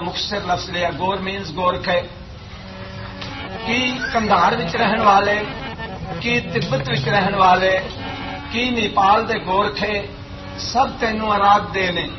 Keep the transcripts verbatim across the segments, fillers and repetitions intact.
مختصر لفظ لیا. گور مینز گورکھے. کی کندھار وچ رہن والے, کی تبت وچ رہن والے, کی نیپال دے گورکھے سب تینوں اراد دے نے.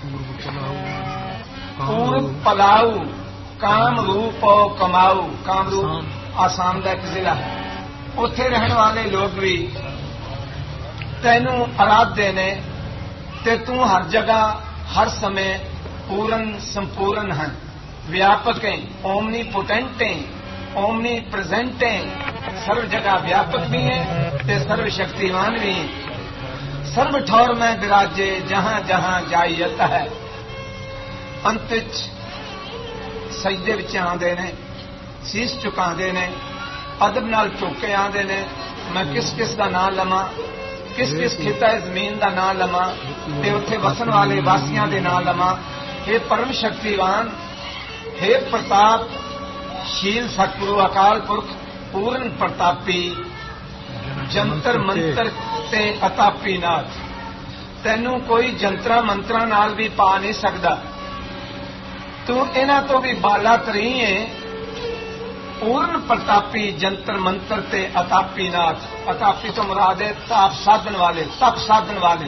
پورب پلاؤ کام روپ کماؤ. کام روپ آسام کا ایک ضلع ہے, اتے رہن والے لوگ بھی تینوں اراد دے نے. تے تو ہر جگہ ہر سمے پورن سمپورن ہیں, ویاپک ہیں, اومنی پوٹینٹ ہیں, اومنی پریزنٹ ہیں, سرو جگہ ویاپک بھی ہیں تے سرو شکتیوان بھی ہیں. سرو ٹھور میں براجے جہاں جہاں جائیت ہے. انت سجدے وچ آندے نے, سیس چکاندے نے, ادب نال چوکے آندے نے. میں کس کس دا نام لواں, کس کس خطہ زمین دا نام لواں تے اتنے وسن والے واسیاں دے نام لواں. ہے پرم شکتیوان, ہے پرتاپ شیل ستگرو اکال پرکھ پورن پرتاپی, جنتر منتر تے اتاپی ناتھ. تینوں کوئی جنترا منترا نال بھی پا نہیں سکتا. تو انہاں تو بھی بالا تری ہے. پورن پرتاپی جنتر منتر تے اتاپی ناتھ. اتاپی تو مراد ہے تاپ سادن والے, تپ سادن والے,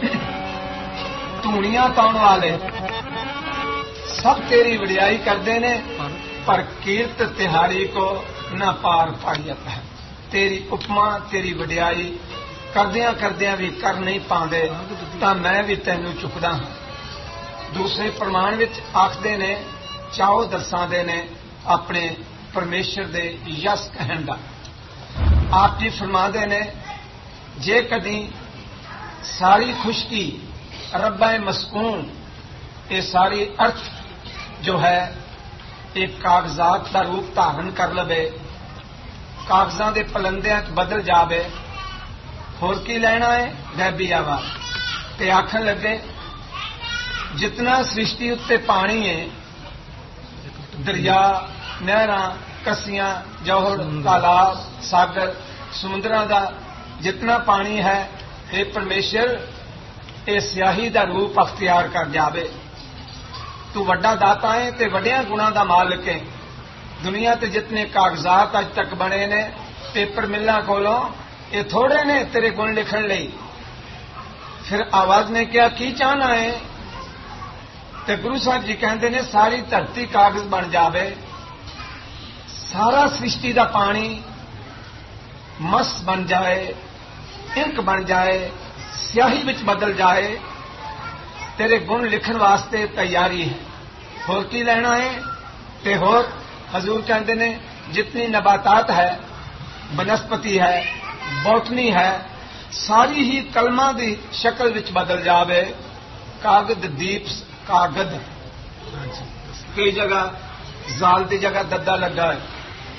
تونیاں تاؤن والے, سب تیری وڈیائی کرتے نے. پر کیرت تہاری کو نہ پار پائیت ہے. تیری اپما تیری وڈیائی کردیاں کردیاں بھی کر نہیں پاندے, تا میں بھی تینوں چکدا ہاں. دوسرے پرمان وچ آخدے نے, چاؤ درساندے نے اپنے پرمیشور دے یس کہن دا. آپ جی فرما دے نے, جے کدی ساری خشکی ربا مسکون یہ ساری ارتھ جو ہے ایک کاغذات کا روپ دھارن کر لے, کاغذاں دے پلندیاں بدل جاوے, ہور کی لینا ہے غیبی آواز. تے آکھن لگے جتنا سرشٹی اتنے پانی ہے, دریا نہراں کسیاں جوہر تالاب ساگر سمندراں دا جتنا پانی ہے, اے پرمیشور اے سیاہی دا روپ اختیار کر جاوے. تو وڈا داتا ہے تے وڈیاں گناں دا مالک ہے. دنیا تے جتنے کاغذات اج تک بنے نے پیپر ملاں کولوں, اے تھوڑے نے تیرے گن لکھن لئی. پھر آواز نے کیا کی چاہنا ہے, تے گرو صاحب جی کہندے نے ساری دھرتی کاغذ بن جاوے, سارا سرشٹی دا پانی مس بن جائے, انک بن جائے, سیاہی وچ بدل جائے, تیرے گن لکھن واسطے تیاری ہے. ہور کی لینا ہے. تے ہور حضور کہندے نے جتنی نباتات ہے, بنسپتی ہے, بوٹنی ہے, ساری ہی کلمہ دی شکل وچ بدل جاوے. کاغذ دیپ کاغذ, کئی جگہ زال دی جگہ ددا لگا ہے.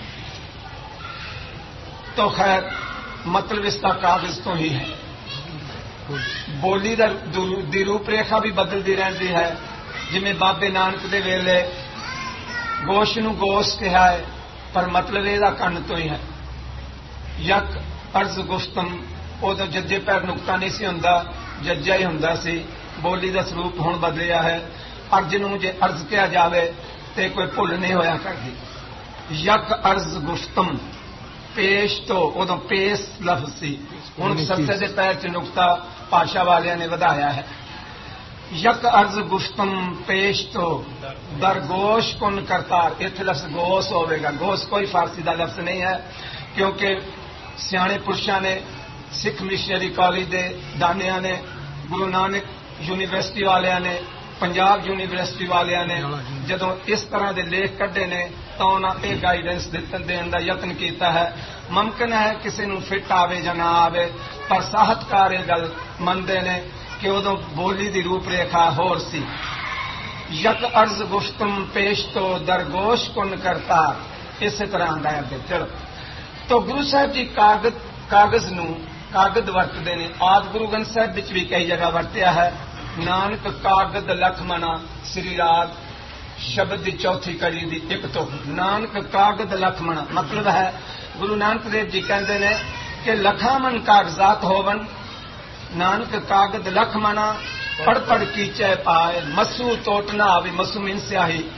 تو خیر مطلب اس کا کاغذ تو ہی ہے. بولی دی روپ ریکھا بھی بدلتی رہتی ہے. جی بابے نانک دے ویلے گوش نو گوش کہا ہے, پر مطلب یہ کن تو ہی ہے. یک ارض گفتم, ادو ججے پیر نکتا نہیں سی ہوں, ججا ہی ہوں سی. بولی کا سروپ ہوں بدلیا ہے. ارج نو جے ارض کیا جاوے تے کوئی بھول نہیں ہویا کرتی. یک ارض گفتم پیش تو ادو پیس لفظ سی, ہوں ستے دے پیر چ نکتا پاشا والے نے ودایا ہے. یک ارض گفتم پیش تو درگوش کن کرتار. اتنے لفظ گوس ہوئے گا. گوس کوئی فارسی دا لفظ نہیں ہے, کیونکہ سیانے پرشاں نے, سکھ مشنری کالج دے دانیاں نے, گرو نانک یونیورسٹی والے نے, پنجاب یونیورسٹی والے نے جدو اس طرح دے لیکھ کڈے نے تو انہوں نے یہ گائیڈنس دین کا یتن کیتا ہے. ممکن ہے کسی نو فٹ آوے یا نہ آوے, پر صاحبکار یہ گل منتے ہیں کہ ادو بولی دی روپ ریکھا ہور سی. یک ارض گفتم پیش تو درگوش کن کرتا, اسی طرح آتا ہے. چلو تو گرو صاحب جی کاغذ کاغذ نو کاغذ ورتتے ہیں. آد گرو گرنتھ صاحب وچ بھی کئی جگہ ورتیا ہے. نانک کاغذ لکھ منا سری راگ شبد دی چوتھی کڑی دی ایک تو. نانک کاغذ لکھ منا مطلب ہے گرو نانک دیو جی کہندے نے کہ لکھاں من کاغذات ہون, نانک کاغذ لکھ منا پڑھ پڑھ کیچے پائے, مسو توٹ نہ آوے. مسو من سیاہی,